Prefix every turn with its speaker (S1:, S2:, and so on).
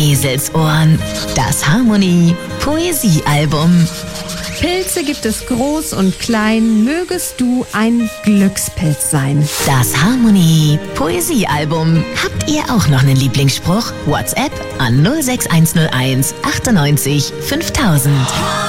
S1: Eselsohren. Das Harmonie Poesiealbum.
S2: Pilze gibt es groß und klein, mögest du ein Glückspilz sein.
S1: Das Harmonie Poesiealbum. Habt ihr auch noch einen Lieblingsspruch? WhatsApp an 06101 98 5000.